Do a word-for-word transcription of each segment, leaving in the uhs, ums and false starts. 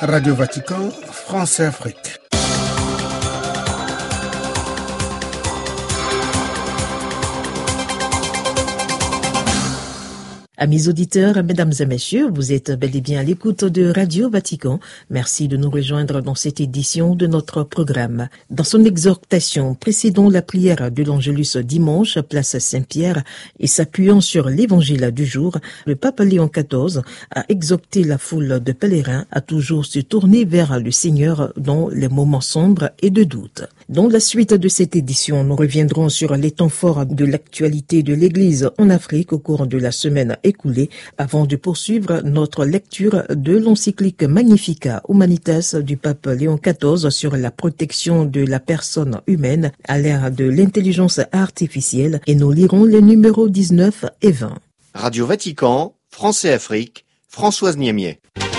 Radio Vatican, France et Afrique. Amis auditeurs, mesdames et messieurs, vous êtes bel et bien à l'écoute de Radio Vatican. Merci de nous rejoindre dans cette édition de notre programme. Dans son exhortation précédant la prière de l'Angélus dimanche, place Saint-Pierre, et s'appuyant sur l'évangile du jour, le pape Léon quatorze a exhorté la foule de pèlerins à toujours se tourner vers le Seigneur dans les moments sombres et de doute. Dans la suite de cette édition, nous reviendrons sur les temps forts de l'actualité de l'Église en Afrique au cours de la semaine écoulée, avant de poursuivre notre lecture de l'encyclique Magnificat Humanitas du pape Léon quatorze sur la protection de la personne humaine à l'ère de l'intelligence artificielle, et nous lirons les numéros dix-neuf et vingt. Radio Vatican, France et Afrique, Françoise Niemier.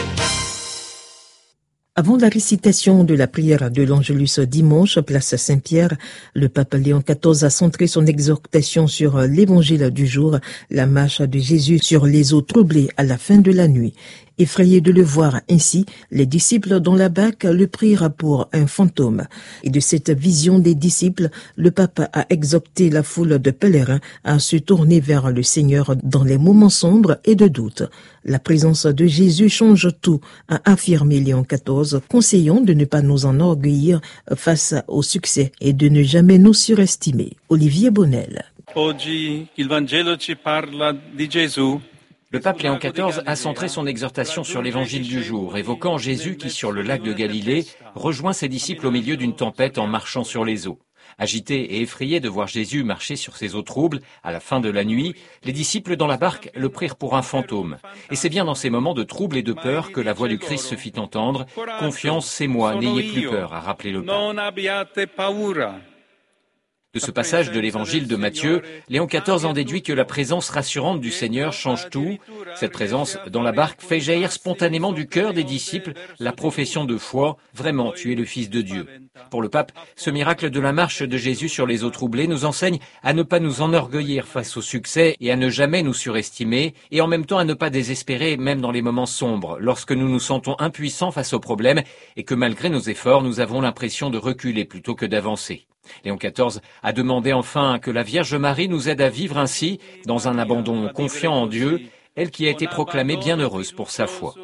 Avant la récitation de la prière de l'Angélus dimanche, place Saint-Pierre, le pape Léon quatorze a centré son exhortation sur l'évangile du jour, la marche de Jésus sur les eaux troublées à la fin de la nuit. Effrayés de le voir ainsi, les disciples dans la barque le prirent pour un fantôme. Et de cette vision des disciples, le pape a exhorté la foule de pèlerins à se tourner vers le Seigneur dans les moments sombres et de doute. La présence de Jésus change tout, a affirmé Léon quatorze, conseillant de ne pas nous enorgueillir face au succès et de ne jamais nous surestimer. Olivier Bonnel. Oggi il Vangelo ci parla di Gesù. Le pape Léon quatorze a centré son exhortation sur l'évangile du jour, évoquant Jésus qui, sur le lac de Galilée, rejoint ses disciples au milieu d'une tempête en marchant sur les eaux. Agités et effrayés de voir Jésus marcher sur ces eaux troubles, à la fin de la nuit, les disciples dans la barque le prirent pour un fantôme. Et c'est bien dans ces moments de trouble et de peur que la voix du Christ se fit entendre. « Confiance, c'est moi, n'ayez plus peur », a rappelé le pape. De ce passage de l'évangile de Matthieu, Léon quatorze en déduit que la présence rassurante du Seigneur change tout. Cette présence dans la barque fait jaillir spontanément du cœur des disciples la profession de foi « Vraiment, tu es le Fils de Dieu ». Pour le pape, ce miracle de la marche de Jésus sur les eaux troublées nous enseigne à ne pas nous enorgueillir face au succès et à ne jamais nous surestimer, et en même temps à ne pas désespérer même dans les moments sombres, lorsque nous nous sentons impuissants face aux problèmes et que malgré nos efforts, nous avons l'impression de reculer plutôt que d'avancer. Léon quatorze a demandé enfin que la Vierge Marie nous aide à vivre ainsi, dans un abandon confiant en Dieu, elle qui a été proclamée bienheureuse pour sa foi.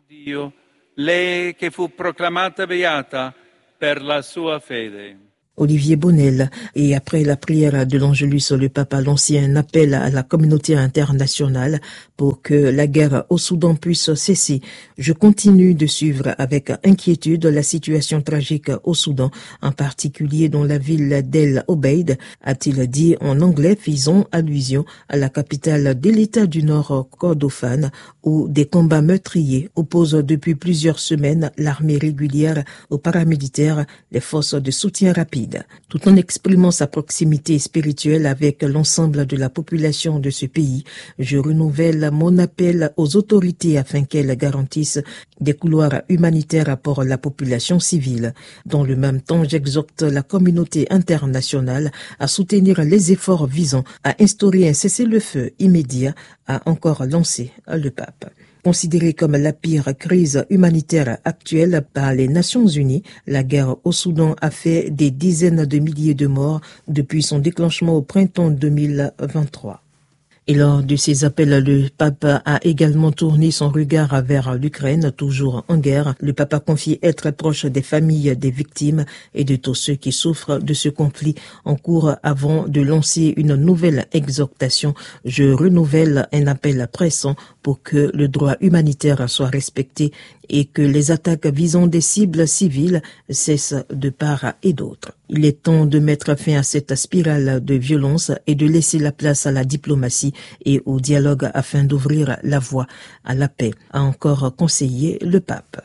Olivier Bonnel. Et après la prière de l'Angélus, le pape a lancé un appel à la communauté internationale pour que la guerre au Soudan puisse cesser. Je continue de suivre avec inquiétude la situation tragique au Soudan, en particulier dans la ville d'El Obeid, a-t-il dit en anglais, faisant allusion à la capitale de l'État du Nord, Kordofan, où des combats meurtriers opposent depuis plusieurs semaines l'armée régulière aux paramilitaires, les forces de soutien rapide. Tout en exprimant sa proximité spirituelle avec l'ensemble de la population de ce pays, je renouvelle mon appel aux autorités afin qu'elles garantissent des couloirs humanitaires pour la population civile. Dans le même temps, j'exhorte la communauté internationale à soutenir les efforts visant à instaurer un cessez-le-feu immédiat, a encore lancé le pape. Considérée comme la pire crise humanitaire actuelle par les Nations Unies, la guerre au Soudan a fait des dizaines de milliers de morts depuis son déclenchement au printemps deux mille vingt-trois. Et lors de ces appels, le pape a également tourné son regard vers l'Ukraine, toujours en guerre. Le pape a confié être proche des familles des victimes et de tous ceux qui souffrent de ce conflit en cours avant de lancer une nouvelle exhortation. Je renouvelle un appel pressant pour que le droit humanitaire soit respecté et que les attaques visant des cibles civiles cessent de part et d'autre. Il est temps de mettre fin à cette spirale de violence et de laisser la place à la diplomatie et au dialogue afin d'ouvrir la voie à la paix, a encore conseillé le pape.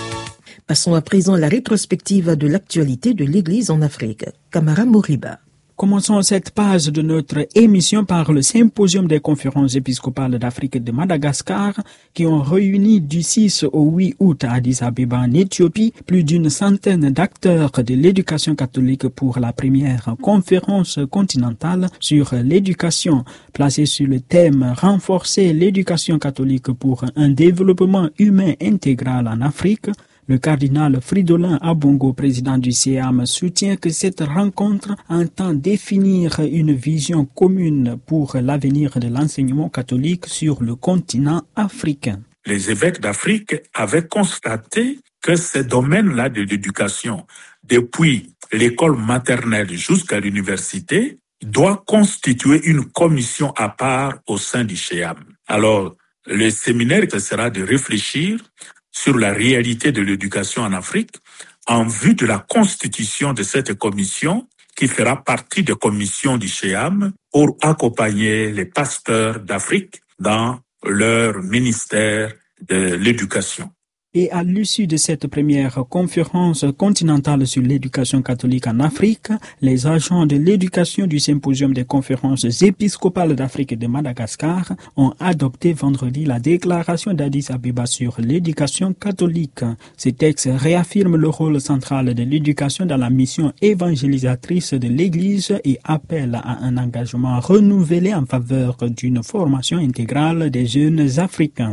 Passons à présent à la rétrospective de l'actualité de l'Église en Afrique. Camara Moriba. Commençons cette page de notre émission par le symposium des conférences épiscopales d'Afrique de Madagascar qui ont réuni du six au huit août à Addis Abeba en Éthiopie plus d'une centaine d'acteurs de l'éducation catholique pour la première conférence continentale sur l'éducation, placée sur le thème « Renforcer l'éducation catholique pour un développement humain intégral en Afrique ». Le cardinal Fridolin Abongo, président du C A M, soutient que cette rencontre entend définir une vision commune pour l'avenir de l'enseignement catholique sur le continent africain. Les évêques d'Afrique avaient constaté que ces domaines-là de l'éducation, depuis l'école maternelle jusqu'à l'université, doivent constituer une commission à part au sein du C A M. Alors, le séminaire sera de réfléchir sur la réalité de l'éducation en Afrique en vue de la constitution de cette commission qui fera partie des commissions du C A M pour accompagner les pasteurs d'Afrique dans leur ministère de l'éducation. Et à l'issue de cette première conférence continentale sur l'éducation catholique en Afrique, les agents de l'éducation du symposium des conférences épiscopales d'Afrique et de Madagascar ont adopté vendredi la déclaration d'Addis Abeba sur l'éducation catholique. Ce texte réaffirme le rôle central de l'éducation dans la mission évangélisatrice de l'Église et appelle à un engagement renouvelé en faveur d'une formation intégrale des jeunes Africains.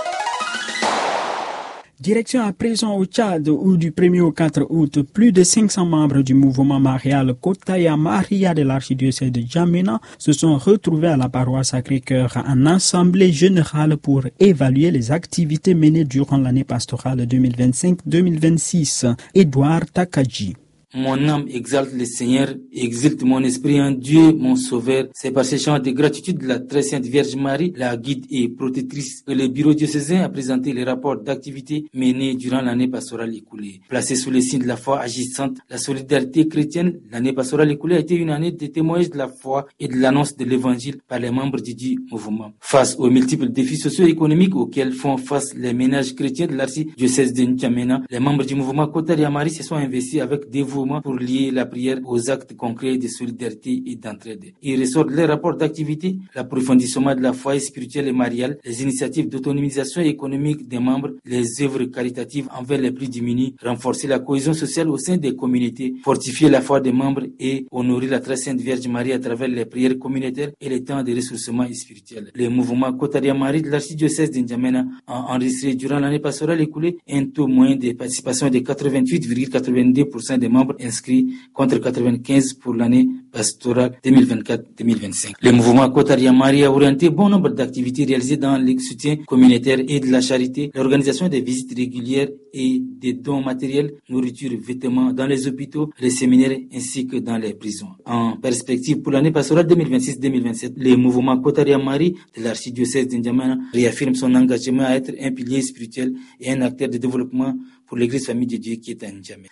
Direction à présent au Tchad où du premier au quatre août, plus de cinq cents membres du mouvement marial Kotaya Maria de l'archidiocèse de N'Djamena se sont retrouvés à la paroisse Sacré-Cœur en assemblée générale pour évaluer les activités menées durant l'année pastorale deux mille vingt-cinq deux mille vingt-six. Edouard Takadji. Mon âme exalte le Seigneur, exulte mon esprit en Dieu, mon Sauveur. C'est par ces chants de gratitude de la très sainte Vierge Marie, la guide et protectrice, que le bureau diocésain a présenté les rapports d'activité menés durant l'année pastorale écoulée. Placée sous le signe de la foi agissante, la solidarité chrétienne, l'année pastorale écoulée a été une année de témoignage de la foi et de l'annonce de l'évangile par les membres du dit mouvement. Face aux multiples défis socio-économiques auxquels font face les ménages chrétiens de l'archidiocèse de N'Djamena, les membres du mouvement Kotaya Maria se sont investis avec dévouement pour lier la prière aux actes concrets de solidarité et d'entraide. Il ressort de les rapports d'activité, l'approfondissement de la foi spirituelle et mariale, les initiatives d'autonomisation économique des membres, les œuvres caritatives envers les plus démunis, renforcer la cohésion sociale au sein des communautés, fortifier la foi des membres et honorer la très sainte Vierge Marie à travers les prières communautaires et les temps de ressourcement spirituel. Le mouvement Kotaya Maria de l'archidiocèse de N'Djamena a enregistré durant l'année pastorale écoulée un taux moyen de participation de quatre-vingt-huit virgule quatre-vingt-deux pour cent des membres inscrits contre quatre-vingt-quinze pour l'année pastorale deux mille vingt-quatre deux mille vingt-cinq. Le mouvement Kotaya Maria a orienté bon nombre d'activités réalisées dans le soutien communautaire et de la charité, l'organisation des visites régulières et des dons matériels, nourriture, vêtements dans les hôpitaux, les séminaires ainsi que dans les prisons. En perspective pour l'année pastorale deux mille vingt-six deux mille vingt-sept, le mouvement Kotaya Maria de l'archidiocèse de N'Djamena réaffirme son engagement à être un pilier spirituel et un acteur de développement pour l'église famille de Dieu qui est à N'Djamena.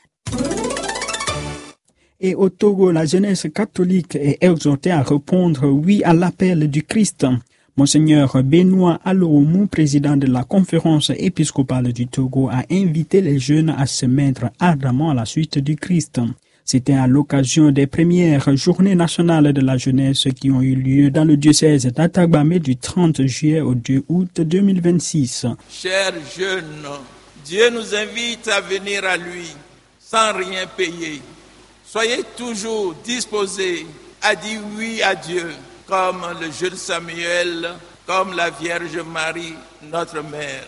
Et au Togo, la jeunesse catholique est exhortée à répondre oui à l'appel du Christ. Monseigneur Benoît Aloumou, président de la conférence épiscopale du Togo, a invité les jeunes à se mettre ardemment à la suite du Christ. C'était à l'occasion des premières journées nationales de la jeunesse qui ont eu lieu dans le diocèse d'Atagbamé du trente juillet au deux août deux mille vingt-six. Chers jeunes, Dieu nous invite à venir à lui sans rien payer. Soyez toujours disposés à dire oui à Dieu, comme le jeune Samuel, comme la Vierge Marie, notre mère.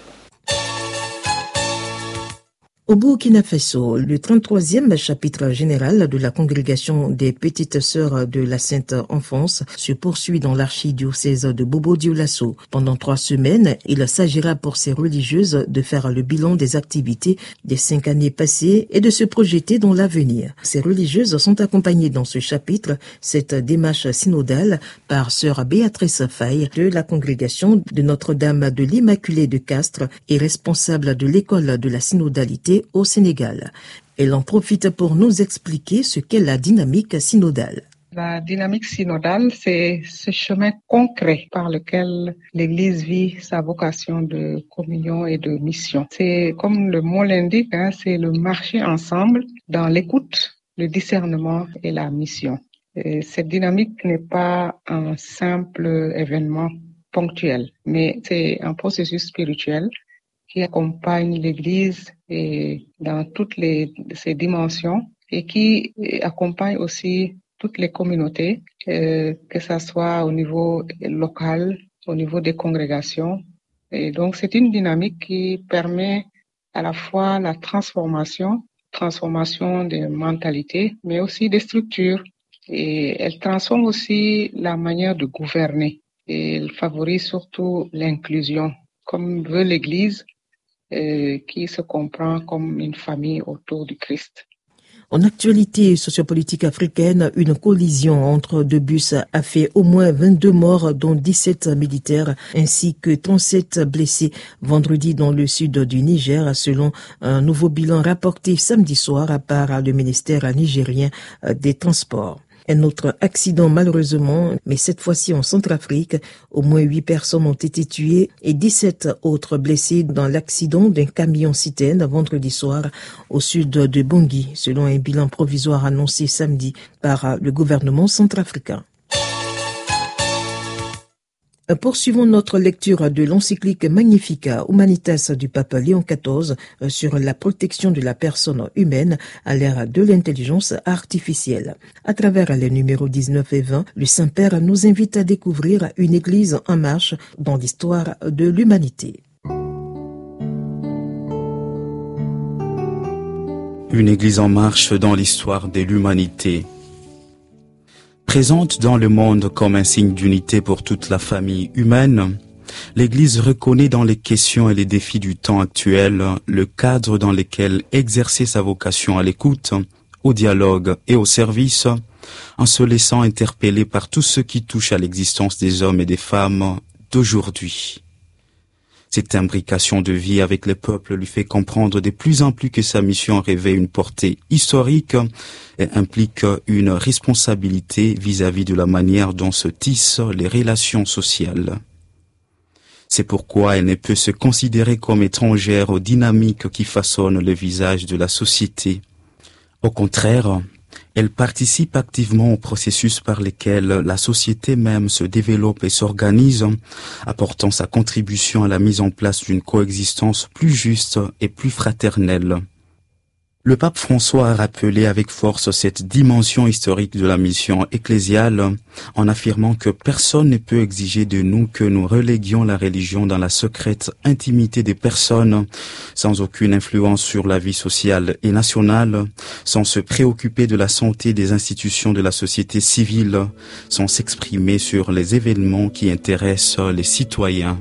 Au Burkina Faso, le trente-troisième chapitre général de la congrégation des Petites Sœurs de la Sainte Enfance se poursuit dans l'archidiocèse de Bobo-Dioulasso. Pendant trois semaines, il s'agira pour ces religieuses de faire le bilan des activités des cinq années passées et de se projeter dans l'avenir. Ces religieuses sont accompagnées dans ce chapitre, cette démarche synodale, par sœur Béatrice Faye de la congrégation de Notre-Dame de l'Immaculée de Castres et responsable de l'école de la synodalité au Sénégal. Elle en profite pour nous expliquer ce qu'est la dynamique synodale. La dynamique synodale, c'est ce chemin concret par lequel l'Église vit sa vocation de communion et de mission. C'est, comme le mot l'indique, hein, c'est le marcher ensemble dans l'écoute, le discernement et la mission. Et cette dynamique n'est pas un simple événement ponctuel, mais c'est un processus spirituel qui accompagne l'Église et dans toutes les, ses dimensions et qui accompagne aussi toutes les communautés, euh, que ça soit au niveau local, au niveau des congrégations. Et donc, c'est une dynamique qui permet à la fois la transformation, transformation des mentalités, mais aussi des structures. Et elle transforme aussi la manière de gouverner. Et elle favorise surtout l'inclusion, comme veut l'Église, euh, qui se comprend comme une famille autour du Christ. En actualité sociopolitique africaine, une collision entre deux bus a fait au moins vingt-deux morts, dont dix-sept militaires, ainsi que trente-sept blessés vendredi dans le sud du Niger, selon un nouveau bilan rapporté samedi soir par le ministère nigérien des Transports. Un autre accident malheureusement, mais cette fois-ci en Centrafrique. Au moins huit personnes ont été tuées et dix-sept autres blessées dans l'accident d'un camion-citerne vendredi soir au sud de Bangui, selon un bilan provisoire annoncé samedi par le gouvernement centrafricain. Poursuivons notre lecture de l'encyclique Magnificat Humanitas du pape Léon quatorze sur la protection de la personne humaine à l'ère de l'intelligence artificielle. À travers les numéros dix-neuf et vingt, le Saint-Père nous invite à découvrir une église en marche dans l'histoire de l'humanité. Une église en marche dans l'histoire de l'humanité. Présente dans le monde comme un signe d'unité pour toute la famille humaine, l'Église reconnaît dans les questions et les défis du temps actuel le cadre dans lequel exercer sa vocation à l'écoute, au dialogue et au service, en se laissant interpeller par tout ce qui touche à l'existence des hommes et des femmes d'aujourd'hui. Cette imbrication de vie avec les peuples lui fait comprendre de plus en plus que sa mission revêt une portée historique et implique une responsabilité vis-à-vis de la manière dont se tissent les relations sociales. C'est pourquoi elle ne peut se considérer comme étrangère aux dynamiques qui façonnent le visage de la société. Au contraire, elle participe activement au processus par lequel la société même se développe et s'organise, apportant sa contribution à la mise en place d'une coexistence plus juste et plus fraternelle. Le pape François a rappelé avec force cette dimension historique de la mission ecclésiale en affirmant que personne ne peut exiger de nous que nous reléguions la religion dans la secrète intimité des personnes, sans aucune influence sur la vie sociale et nationale, sans se préoccuper de la santé des institutions de la société civile, sans s'exprimer sur les événements qui intéressent les citoyens.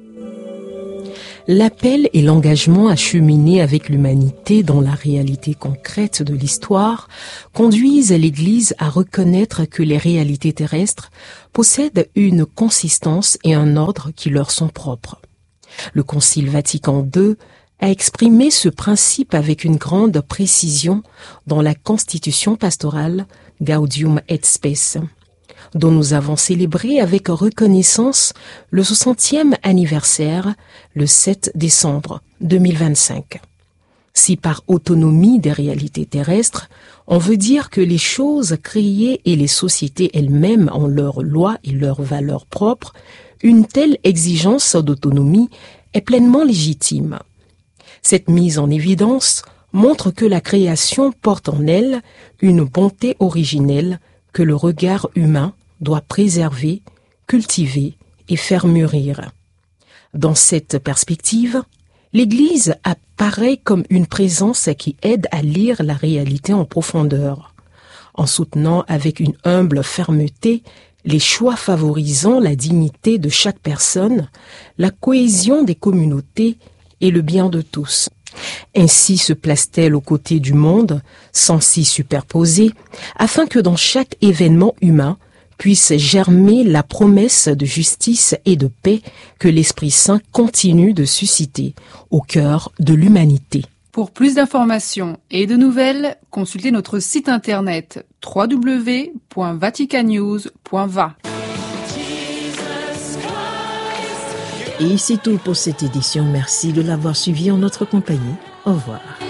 L'appel et l'engagement à cheminer avec l'humanité dans la réalité concrète de l'histoire conduisent l'Église à reconnaître que les réalités terrestres possèdent une consistance et un ordre qui leur sont propres. Le Concile Vatican deux a exprimé ce principe avec une grande précision dans la Constitution pastorale Gaudium et Spes, dont nous avons célébré avec reconnaissance le soixantième anniversaire le sept décembre deux mille vingt-cinq. Si par autonomie des réalités terrestres, on veut dire que les choses créées et les sociétés elles-mêmes ont leurs lois et leurs valeurs propres, une telle exigence d'autonomie est pleinement légitime. Cette mise en évidence montre que la création porte en elle une bonté originelle que le regard humain doit préserver, cultiver et faire mûrir. Dans cette perspective, l'Église apparaît comme une présence qui aide à lire la réalité en profondeur, en soutenant avec une humble fermeté les choix favorisant la dignité de chaque personne, la cohésion des communautés et le bien de tous. Ainsi se place-t-elle aux côtés du monde, sans s'y superposer, afin que dans chaque événement humain puisse germer la promesse de justice et de paix que l'Esprit Saint continue de susciter au cœur de l'humanité. Pour plus d'informations et de nouvelles, consultez notre site internet w w w point vaticanews point v a. Et c'est tout pour cette édition. Merci de l'avoir suivi en notre compagnie. Au revoir.